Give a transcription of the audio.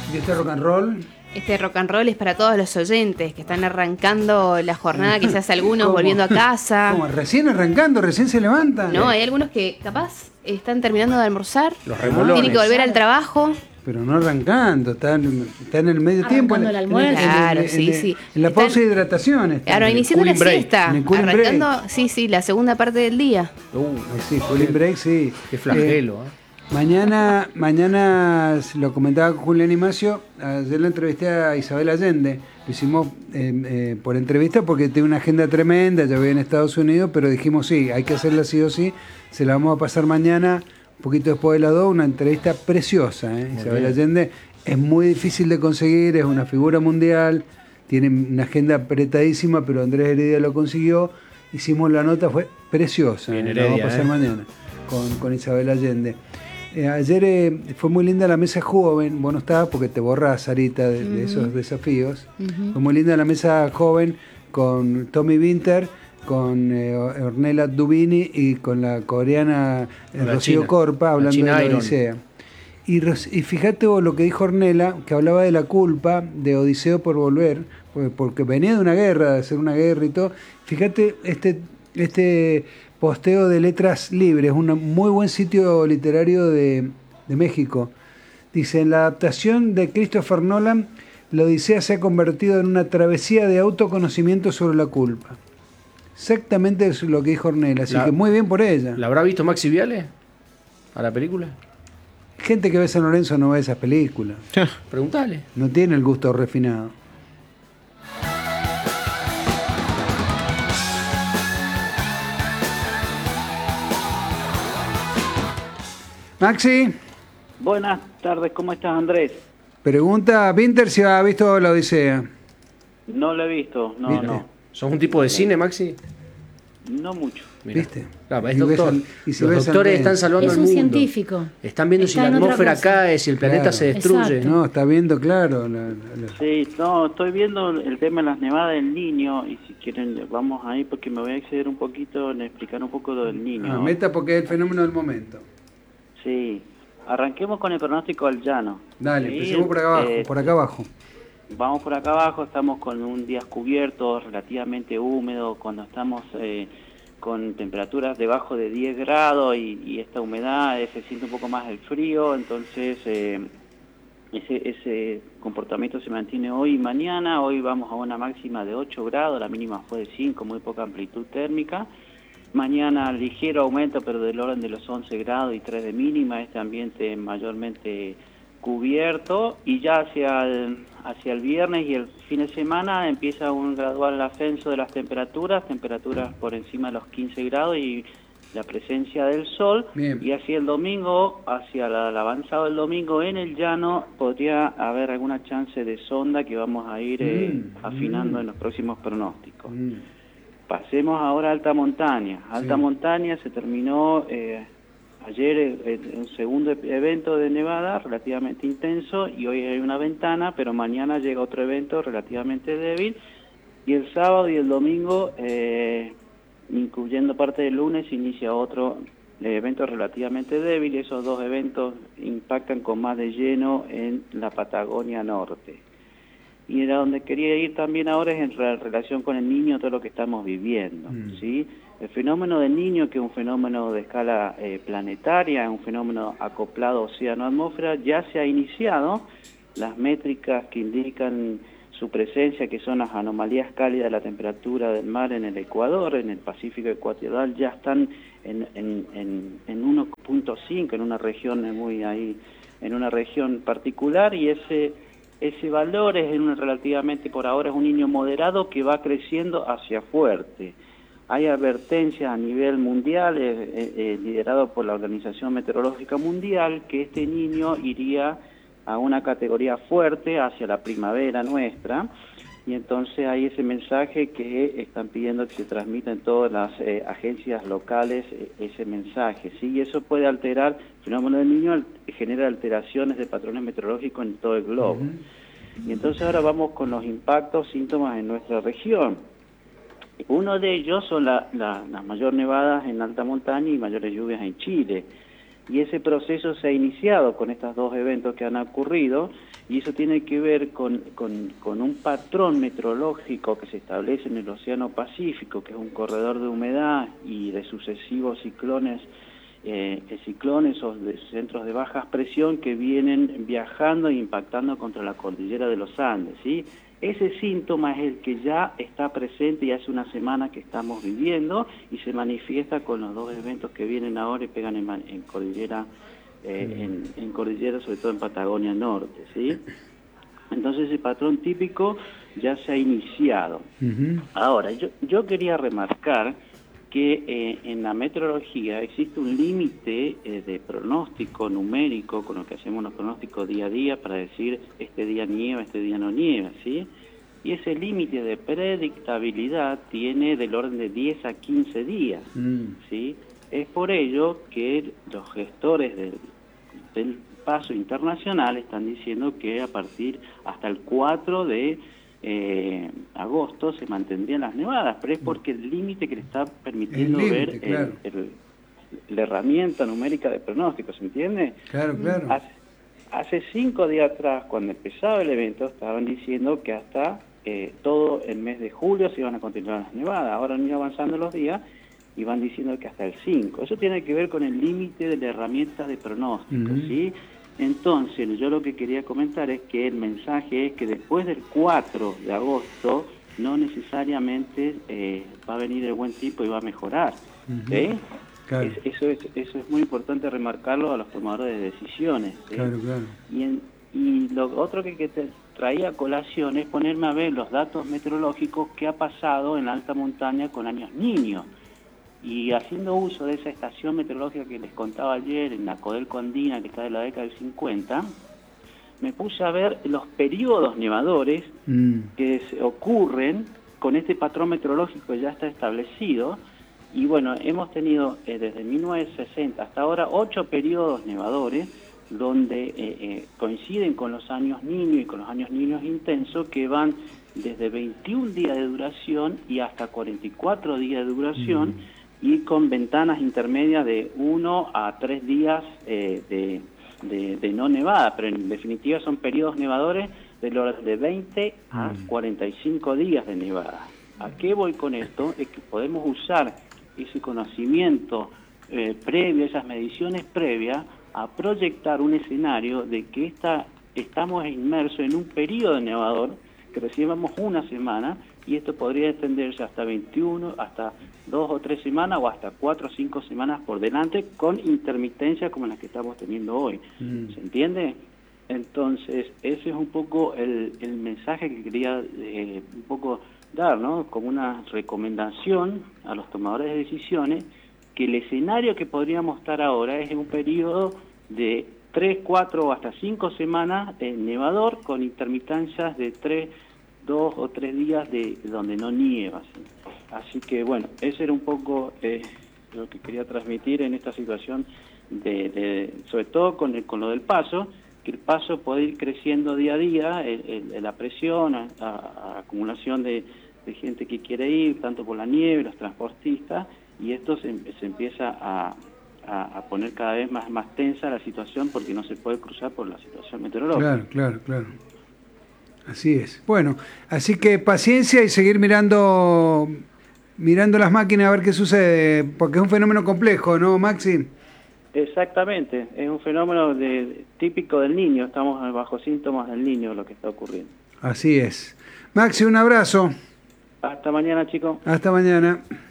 ¿Y este rock and roll? Este rock and roll es para todos los oyentes que están arrancando la jornada, quizás algunos volviendo a casa. ¿Cómo? ¿Recién arrancando? ¿Recién se levantan? No, hay algunos que capaz están terminando de almorzar, Los remolones. tienen que volver al trabajo. Pero no arrancando, están en el medio tiempo. Arrancando el almuerzo. Claro, sí. En la pausa de hidratación. están. Claro, iniciando la cooling break. siesta, En el cooling arrancando, sí, la segunda parte del día. Sí, cooling break, sí. Qué flagelo, Mañana lo comentaba con Julián Imacio, ayer la entrevisté a Isabel Allende, lo hicimos por entrevista porque tiene una agenda tremenda, ya vive en Estados Unidos, pero dijimos sí, hay que hacerla sí o sí, se la vamos a pasar mañana, un poquito después de las 2, una entrevista preciosa. Isabel Allende es muy difícil de conseguir, es una figura mundial, tiene una agenda apretadísima, pero Andrés Heredia lo consiguió, hicimos la nota, fue preciosa, Bien, la Heredia, vamos a pasar mañana con Isabel Allende. Ayer fue muy linda la mesa joven, vos no estabas porque te borrás, Sarita, de esos desafíos. Fue muy linda la mesa joven con Tommy Winter, con Ornella Dubini y con la coreana Rocío Corpa, hablando de la Odisea. Y fíjate vos lo que dijo Ornella, que hablaba de la culpa de Odiseo por volver, porque venía de una guerra, de hacer una guerra y todo. Fíjate este posteo de Letras Libres, un muy buen sitio literario de México. Dice, en la adaptación de Christopher Nolan, la Odisea se ha convertido en una travesía de autoconocimiento sobre la culpa. Exactamente es lo que dijo Ornella, así que muy bien por ella. ¿La habrá visto Maxi Viale a la película? Gente que ve San Lorenzo no ve esas películas. Preguntale. No tiene el gusto refinado. Maxi. Buenas tardes, ¿cómo estás, Andrés? Pregunta a Winter si ha visto la Odisea. No lo he visto, ¿Viste? no. ¿Sos un tipo de cine, Maxi? No mucho. Mirá. ¿Viste? Claro, es Y doctor. si Los ves doctores al- están salvando Es el un mundo. científico. Están viendo si Está la en otra atmósfera cosa. cae, si el planeta Claro. se destruye. Exacto. No, está viendo, claro. Sí, no, estoy viendo el tema de las nevadas del Niño y si quieren vamos ahí porque me voy a exceder un poquito en explicar un poco lo del Niño. Meta porque es el fenómeno del momento. Sí, arranquemos con el pronóstico del llano. Dale, Sí, empecemos por acá abajo. Por acá abajo. Vamos por acá abajo, estamos con un día cubierto, relativamente húmedo, cuando estamos con temperaturas debajo de 10 grados y esta humedad se siente un poco más el frío, entonces ese comportamiento se mantiene hoy y mañana. Hoy vamos a una máxima de 8 grados, la mínima fue de 5, muy poca amplitud térmica. Mañana ligero aumento, pero del orden de los 11 grados y 3 de mínima, este ambiente mayormente cubierto, y ya hacia el viernes y el fin de semana empieza un gradual ascenso de las temperaturas por encima de los 15 grados y la presencia del sol. Bien. Y hacia el domingo, hacia el avanzado del domingo en el llano, podría haber alguna chance de sonda que vamos a ir afinando en los próximos pronósticos. Pasemos ahora a alta montaña. Alta montaña se terminó ayer un segundo evento de nevada relativamente intenso y hoy hay una ventana, pero mañana llega otro evento relativamente débil y el sábado y el domingo, incluyendo parte del lunes, inicia otro evento relativamente débil. Esos dos eventos impactan con más de lleno en la Patagonia Norte. Y a donde quería ir también ahora es en relación con el Niño, todo lo que estamos viviendo, ¿sí? El fenómeno del Niño, que es un fenómeno de escala planetaria, es un fenómeno acoplado océano-atmósfera, ya se ha iniciado. Las métricas que indican su presencia, que son las anomalías cálidas de la temperatura del mar en el Ecuador, en el Pacífico ecuatorial, ya están en 1.5, en una región en una región particular, y ese valor es relativamente, por ahora, es un niño moderado que va creciendo hacia fuerte. Hay advertencias a nivel mundial, liderado por la Organización Meteorológica Mundial, que este niño iría a una categoría fuerte hacia la primavera nuestra, y entonces hay ese mensaje que están pidiendo que se transmita en todas las agencias locales, ese mensaje, ¿sí? Y eso puede alterar, el fenómeno del Niño genera alteraciones de patrones meteorológicos en todo el globo. Y entonces ahora vamos con los impactos, síntomas en nuestra región. Uno de ellos son las mayor nevadas en alta montaña y mayores lluvias en Chile. y ese proceso se ha iniciado con estos dos eventos que han ocurrido, y eso tiene que ver con un patrón meteorológico que se establece en el Océano Pacífico, que es un corredor de humedad y de sucesivos ciclones o de centros de baja presión que vienen viajando e impactando contra la cordillera de los Andes, ¿sí? Ese síntoma es el que ya está presente y hace una semana que estamos viviendo, y se manifiesta con los dos eventos que vienen ahora y pegan en cordillera, en cordillera, sobre todo en Patagonia Norte, ¿sí? Entonces ese patrón típico ya se ha iniciado. Ahora, yo quería remarcar que en la meteorología existe un límite de pronóstico numérico con lo que hacemos los pronósticos día a día para decir este día nieva, este día no nieva, ¿sí? Y ese límite de predictabilidad tiene del orden de 10 a 15 días, ¿sí? Es por ello que los gestores del paso internacional están diciendo que a partir hasta el 4 de agosto se mantendrían las nevadas, pero es porque el límite que le está permitiendo ver claro, la herramienta numérica de pronóstico, ¿se entiende? Claro, claro. Hace 5 días atrás, cuando empezaba el evento, estaban diciendo que hasta todo el mes de julio se iban a continuar las nevadas. Ahora han ido avanzando los días y van diciendo que hasta el 5. Eso tiene que ver con el límite de la herramienta de pronóstico, ¿sí? Entonces, yo lo que quería comentar es que el mensaje es que después del 4 de agosto no necesariamente va a venir el buen tiempo y va a mejorar. ¿Sí? Claro. Eso es muy importante remarcarlo a los tomadores de decisiones. ¿Sí? Claro, claro. Y lo otro que te traía a colación es ponerme a ver los datos meteorológicos que ha pasado en la alta montaña con años niños. Y haciendo uso de esa estación meteorológica que les contaba ayer en la Codelco Andina, que está de la década del 50, me puse a ver los periodos nevadores que ocurren con este patrón meteorológico que ya está establecido. Y bueno, hemos tenido desde 1960 hasta ahora 8 periodos nevadores donde coinciden con los años niños y con los años niños intensos, que van desde 21 días de duración y hasta 44 días de duración, y con ventanas intermedias de 1 a 3 días de no nevada, pero en definitiva son periodos nevadores de 20 a 45 días de nevada. ¿A qué voy con esto? Es que podemos usar ese conocimiento previo, esas mediciones previas, a proyectar un escenario de que estamos inmersos en un periodo nevador que recién vamos una semana, y esto podría extenderse hasta 21, hasta 2 o 3 semanas o hasta 4 o 5 semanas por delante, con intermitencia como las que estamos teniendo hoy. ¿Se entiende? Entonces, ese es un poco el mensaje que quería un poco dar, ¿no? Como una recomendación a los tomadores de decisiones, que el escenario que podríamos estar ahora es un periodo de 3, 4 o hasta 5 semanas de nevador, con intermitencias de 2 o 3 días de donde no nieva. ¿Sí? Así que bueno, ese era un poco lo que quería transmitir en esta situación, sobre todo con lo del paso, que el paso puede ir creciendo día a día, la presión, a acumulación de gente que quiere ir, tanto por la nieve, los transportistas, y esto se empieza a poner cada vez más tensa la situación, porque no se puede cruzar por la situación meteorológica. Claro. Así es. Bueno, así que paciencia y seguir mirando las máquinas a ver qué sucede, porque es un fenómeno complejo, ¿no, Maxi? Exactamente, es un fenómeno típico del niño, estamos bajo síntomas del niño lo que está ocurriendo. Así es. Maxi, un abrazo. Hasta mañana, chicos. Hasta mañana.